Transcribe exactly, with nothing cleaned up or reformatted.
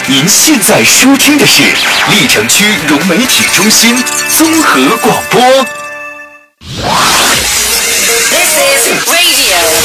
您现在收听的是历城区融媒体中心综合广播。This is Radio